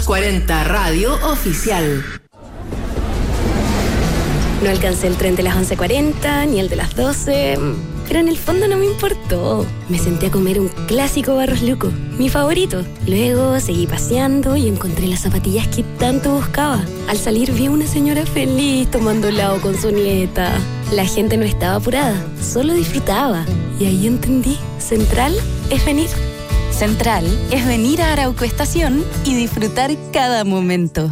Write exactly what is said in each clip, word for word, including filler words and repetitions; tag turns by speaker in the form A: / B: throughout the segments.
A: cuarenta Radio Oficial.
B: No alcancé el tren de las once cuarenta ni el de las doce, pero en el fondo no me importó. Me senté a comer un clásico Barros Luco, mi favorito. Luego seguí paseando y encontré las zapatillas que tanto buscaba. Al salir vi a una señora feliz tomando helado con su nieta. La gente no estaba apurada, solo disfrutaba. Y ahí entendí, Central es venir.
C: Central es venir a Arauco Estación y disfrutar cada momento.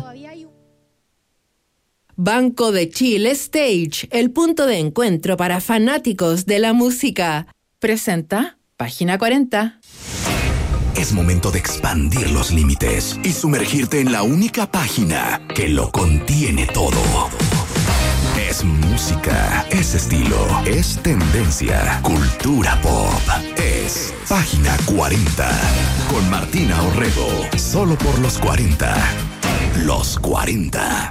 A: Banco de Chile Stage, el punto de encuentro para fanáticos de la música. Presenta Página cuarenta.
D: Es momento de expandir los límites y sumergirte en la única página que lo contiene todo. Es música, es estilo, es tendencia, cultura pop. Es Página cuarenta con Martina Orrego. Solo por los cuarenta. Los cuarenta.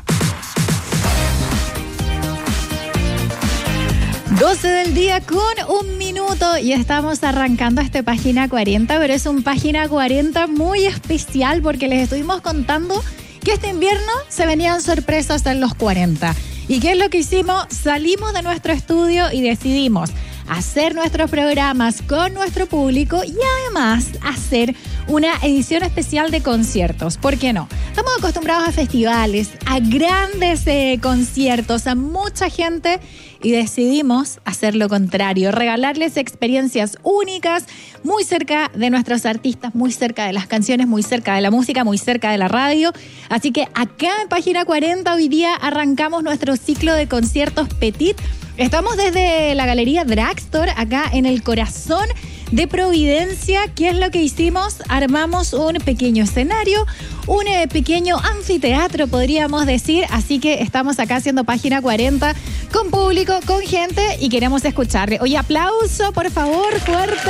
E: doce del día con un minuto y estamos arrancando este Página cuarenta, pero es un Página cuarenta muy especial porque les estuvimos contando que este invierno se venían sorpresas en los cuarenta. ¿Y qué es lo que hicimos? Salimos de nuestro estudio y decidimos hacer nuestros programas con nuestro público y además hacer una edición especial de conciertos. ¿Por qué no? Estamos acostumbrados a festivales, a grandes eh, conciertos, a mucha gente y decidimos hacer lo contrario, regalarles experiencias únicas muy cerca de nuestros artistas, muy cerca de las canciones, muy cerca de la música, muy cerca de la radio. Así que acá en Página cuarenta hoy día arrancamos nuestro ciclo de conciertos Petit. Estamos desde la Galería Dragstore, acá en el corazón de Providencia. ¿Qué es lo que hicimos? Armamos un pequeño escenario, un eh, pequeño anfiteatro, podríamos decir. Así que estamos acá haciendo Página cuarenta con público, con gente y queremos escucharle. Oye, aplauso, por favor, fuerte.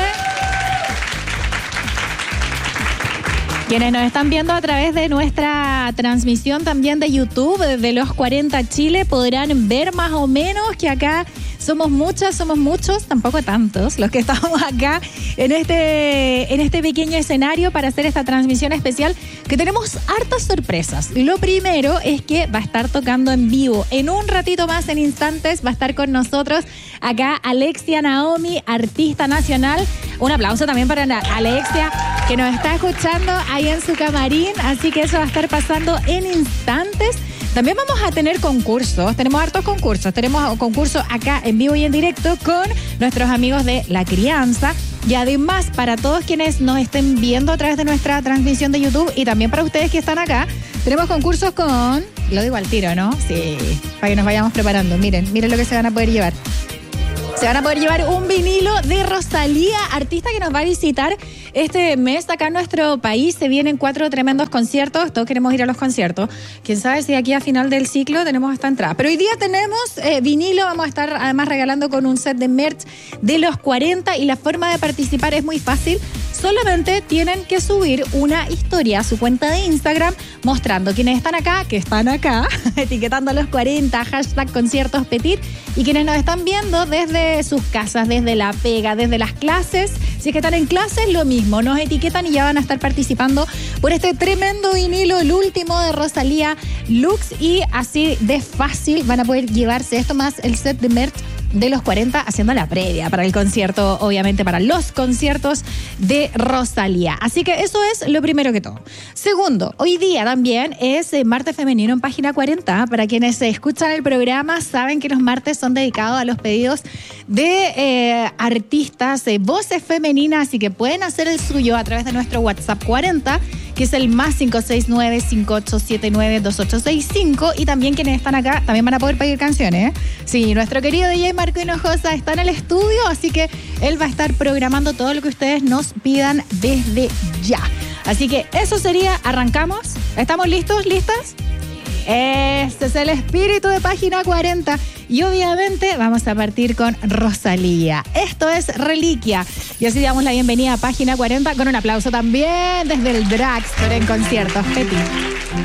E: Quienes nos están viendo a través de nuestra transmisión también de YouTube de Los cuarenta Chile podrán ver más o menos que acá somos muchas, somos muchos, tampoco tantos, los que estamos acá en este, en este pequeño escenario para hacer esta transmisión especial, que tenemos hartas sorpresas. Lo primero es que va a estar tocando en vivo. En un ratito más, en instantes, va a estar con nosotros acá Alexia Naomi, artista nacional. Un aplauso también para Alexia, que nos está escuchando ahí en su camarín, así que eso va a estar pasando en instantes. También vamos a tener concursos, tenemos hartos concursos, tenemos concursos acá en vivo y en directo con nuestros amigos de La Crianza y además para todos quienes nos estén viendo a través de nuestra transmisión de YouTube y también para ustedes que están acá, tenemos concursos con, lo digo al tiro, ¿no? Sí, para que nos vayamos preparando, miren, miren lo que se van a poder llevar. Se van a poder llevar un vinilo de Rosalía, artista que nos va a visitar este mes acá en nuestro país. Se vienen cuatro tremendos conciertos. Todos queremos ir a los conciertos. Quién sabe si aquí a final del ciclo tenemos esta entrada. Pero hoy día tenemos eh, vinilo. Vamos a estar además regalando con un set de merch de los cuarenta. Y la forma de participar es muy fácil. Solamente tienen que subir una historia a su cuenta de Instagram mostrando quienes están acá, que están acá, etiquetando a los cuarenta, hashtag conciertos Petit, y quienes nos están viendo desde sus casas, desde la pega, desde las clases. Si es que están en clases, lo mismo, nos etiquetan y ya van a estar participando por este tremendo vinilo, el último de Rosalía Lux, y así de fácil van a poder llevarse esto más el set de merch de los cuarenta haciendo la previa para el concierto, obviamente para los conciertos de Rosalía. Así que eso es lo primero que todo. Segundo, hoy día también es martes femenino en Página cuarenta. Para quienes escuchan el programa saben que los martes son dedicados a los pedidos de eh, artistas, de voces femeninas, así que pueden hacer el suyo a través de nuestro WhatsApp cuarenta, que es el más cinco seis nueve, cinco ocho siete nueve, dos ocho seis cinco, y también quienes están acá también van a poder pedir canciones, ¿eh? Sí, nuestro querido D J Marco Hinojosa está en el estudio, así que él va a estar programando todo lo que ustedes nos pidan desde ya. Así que eso sería, arrancamos. ¿Estamos listos? ¿Listas? Este es el espíritu de Página cuarenta. Y obviamente vamos a partir con Rosalía. Esto es Reliquia. Y así damos la bienvenida a Página cuarenta con un aplauso también desde el Dragstore en conciertos Petit.